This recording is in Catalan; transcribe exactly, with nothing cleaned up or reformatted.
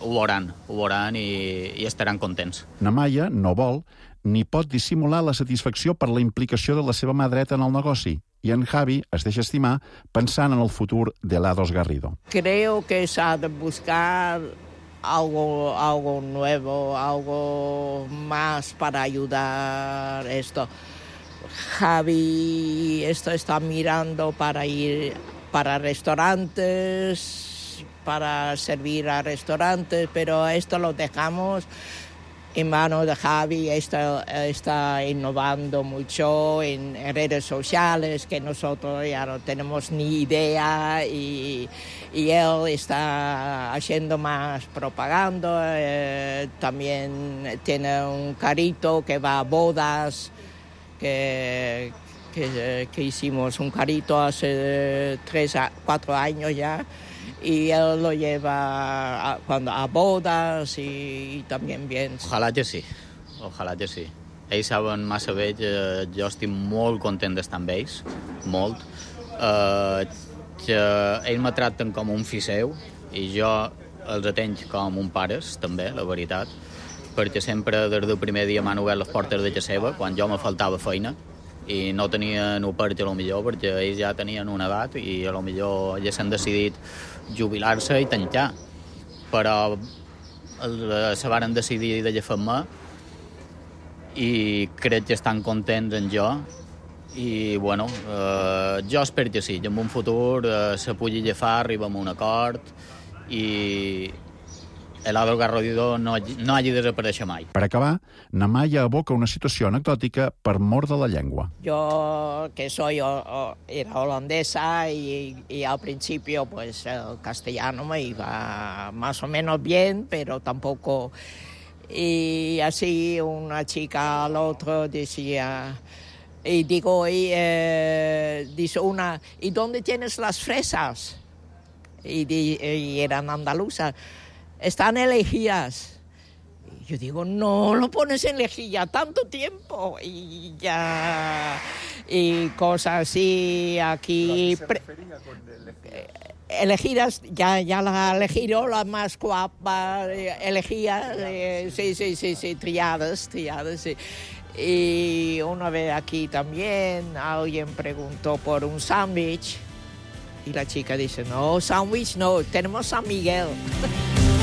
ho veuran, ho veuran i, i estaran contents. Na Maia no vol ni pot dissimular la satisfacció per la implicació de la seva mà dreta en el negoci, i en Javi es deixa estimar pensant en el futur de Helados Garrido. Creo que se ha de buscar algo, algo nuevo, algo más para ayudar esto. Javi esto está mirando para ir para restaurantes, para servir a restaurantes, pero esto lo dejamos en manos de Javi. Está, está innovando mucho en redes sociales, que nosotros ya no tenemos ni idea, y, y él está haciendo más propaganda. Eh, también tiene un carrito que va a bodas, que, que, que hicimos un carrito hace tres, cuatro años ya, y él lo lleva a, cuando, a bodas i, i també bien. Ojalà que sí, ojalà que sí. Ells saben massa bé que jo estic molt content d'estar amb ells, molt. Eh, que ells me tracten com un fill seu i jo els atenc com un pares, també, la veritat, perquè sempre des del primer dia m'han obert les portes de casa seva, quan jo me faltava feina, i no tenien opert a lo millor perquè ells ja tenien una edat i a lo millor ja s'han decidit jubilar-se i tancar, però se varen decidir de agafar-me i crec que estan contents en jo i bueno, eh, jo espero que sí, que en un futur eh, se pugui agafar, arribem a un acord i Helados Garrido no, no hagi de desaparèixer mai. Per acabar, na Maia evoca una situació anecdòtica per mor de la llengua. Yo, que soy o, o, era holandesa y, y al principio pues el castellano me iba más o menos bien, pero tampoco... Y así una chica al otro decía... Y digo, y, eh, dice una, ¿y dónde tienes las fresas? Y, di, y eran andaluzas. Están en Lejías. Y yo digo, no lo pones en lejía tanto tiempo. Y ya, y cosas así aquí. Pre- elegidas, ya, ya la elegido, la más guapa, elegía, eh, sí, sí, sí, sí, triadas, triadas, sí. Y una vez aquí también alguien preguntó por un sándwich y la chica dice, no, sándwich no, tenemos San Miguel.